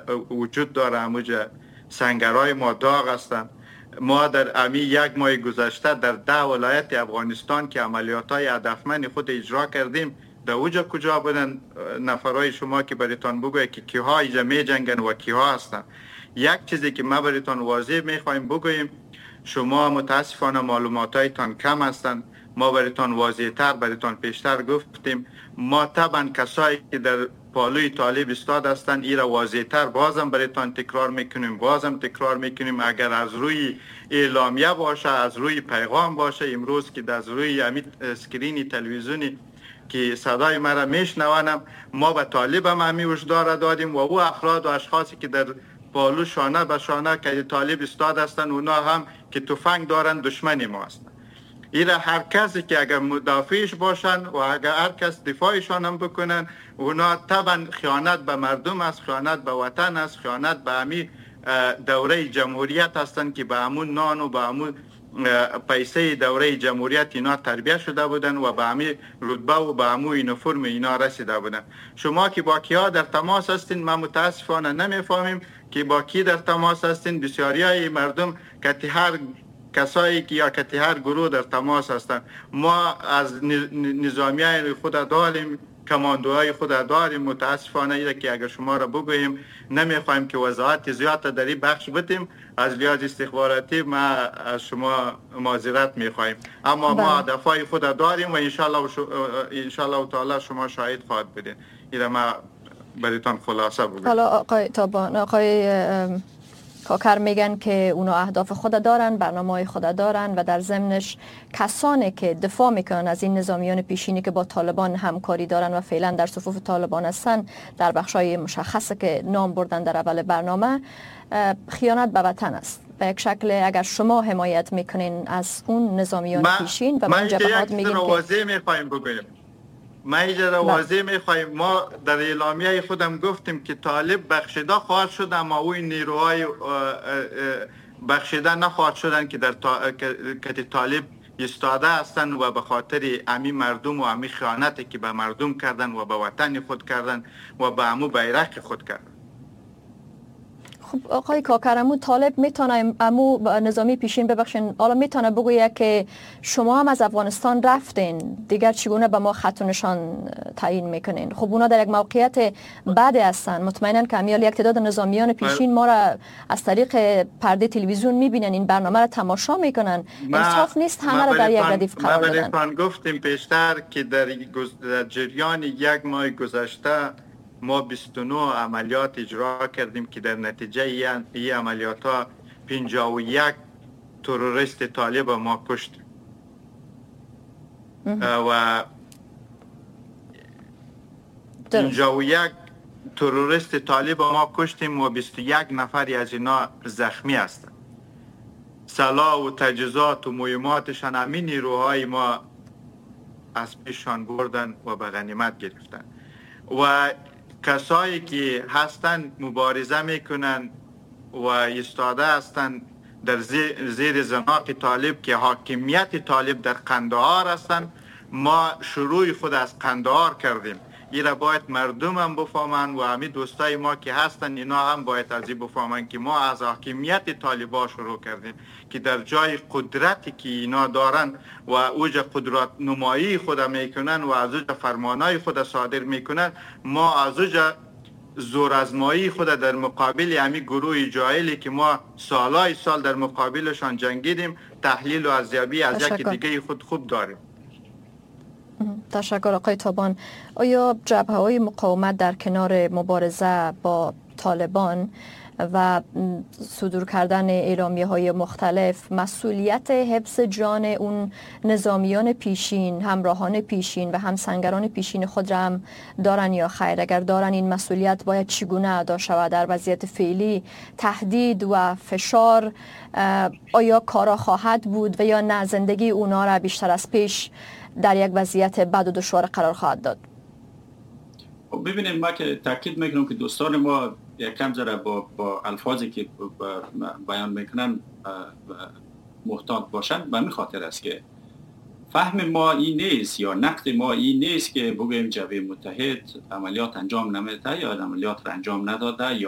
وجود داره. اموجه سنگرهای ما داغ هستند. ما در امی یک ماه گذشته در 10 ولایت افغانستان که عملیات های هدفمند خود اجرا کردیم، در اوجا کجا بودن نفرای شما که برایتان بگویه که کیها اینجا می جنگن و کیها هستن. یک چیزی که ما برایتان واضح میخوایم بگوییم، شما متاسفانه معلوماتایتان کم هستند. ما برایتان واضح تر برایتان پیشتر گفتیم. ما طبعا کسایی که در پالوی طالب استاد هستند ایرا واضح تر بازم برایتان تکرار میکنیم. اگر از روی اعلامیه باشه، از روی پیغام باشه، امروز که از روی اسکرین تلویزیونی که صدای مرا میشنوانم، ما به طالب هم همی هشدار دادیم و او افراد و اشخاصی که در پالو شانه به شانه که طالب استاد هستند، اونا هم که تفنگ دارن دشمن ما هستند. ایره هر کسی که اگر مدافعش باشن و اگر هر کس دفاعشان هم بکنن، اونا طبعا خیانت به مردم است، خیانت به وطن است، خیانت به همی دوره جمهوریت هستند که به همون نان و به همون پیسه دوره جمهوریت اینا تربیه شده بودن و به همی رتبه و به همون اینفرم اینا رسیده بودن. شما که با کیا در تماس هستین، ما متاسفانه نمیفهمیم که با کی در تماس هستین. بسیاری های مردم که هر کسایی که یا که هر گروه در تماس هستند. ما از نظامیان خود داریم، کماندوهای خود داریم. متاسفانه ایره که اگر شما را بگوییم نمیخوایم که وضاحت زیاد در این بخش بدیم. از لحاظ استخباراتی ما از شما معذرت میخوایم، اما ما دفاع خود داریم و انشالله تعالی شما شاهد خواهد بدین. ایره ما برایتان خلاصه بگویم. حالا آقای تابان، آقای کاکر میگن که اونا اهداف خود دارن، برنامه‌های خود دارن و در ضمنش کسانی که دفاع میکنن از این نظامیان پیشینی که با طالبان همکاری دارن و فعلا در صفوف طالبان هستن، در بخشای مشخصه که نام بردن در اول برنامه، خیانت به وطن است. به یک شکل اگر شما حمایت میکنین از اون نظامیان پیشین و به اون جبهات میگین که ما اینجا واضح میخوایم. ما در اعلامیه خودم گفتیم که طالب بخشیده خواهد شد، اما اوی نیروهای بخشیده نخواهد شدن که در که طالب ایستاده هستند و به خاطر امی مردم و امی خیانتی که به مردم کردن و به وطن خود کردن و به امو بیرق خود کردن. خب آقای کاکر، طالب میتونه نظامی پیشین ببخشین حالا میتونه بگویه که شما هم از افغانستان رفتین، دیگر چگونه به ما خط و نشان تعیین میکنین؟ خب اونا در یک موقعیت بعدی هستن. مطمئنن که امیال یک تعداد نظامیان پیشین ما را از طریق پرده تلویزیون میبینن، این برنامه را تماشا میکنن. انصاف نیست همه را در یک ردیف قرار بدن. ما گفتیم پیشتر که در جریان یک ماه گذشته ما 29 عملیات اجرا کردیم که در نتیجه این عملیات ها 51 تروریست طالب ما کشتیم و 51 تروریست طالب ما کشتیم و 21 نفری از اینا زخمی هستند. سلاح و تجهیزات و مهماتشان همین نیروهای ما از پیششان بردن و به غنیمت گرفتن. و کسایی که هستند مبارزه میکنن و ایستاده هستند در زیر زناق طالب که حاکمیت طالب در قندهار هستند. ما شروع خود از قندهار کردیم. ایره باید مردم هم بفهمن و همین دوستای ما که هستن اینا هم باید از این بفهمن که ما از حاکمیت طالبا شروع کردیم که در جای قدرتی که اینا دارن و اوجا قدرت نمایی خود میکنن و از اوجا فرمانای خود صادر میکنن، ما از اوجا زورآزمایی خود در مقابل همین گروه جاهلی که ما سالهای سال در مقابلشان جنگیدیم تحلیل و ارزیابی از یک دیگه خود خوب داریم. تشکر آقای تابان. آیا جبهه‌های مقاومت در کنار مبارزه با طالبان و صدور کردن اعلامیه‌های مختلف مسئولیت حفظ جان اون نظامیان پیشین، همراهان پیشین و همسنگران پیشین خود را هم دارن یا خیر؟ اگر دارن این مسئولیت باید چگونه ادا شود؟ در وضعیت فعلی تهدید و فشار آیا کارا خواهد بود و یا نه زندگی اونا را بیشتر از پیش در یک وضعیت بد و دشوار قرار خواهد داد؟ ببینید، ما که تاکید میکنم که دوستان ما یکم ذره با الفاظی که بیان میکنن محتاط باشند. به همین خاطر است که فهم ما این نیست یا نقد ما این نیست که بگوییم جبهه متحد عملیات انجام نمیده یا عملیات را انجام نداده یا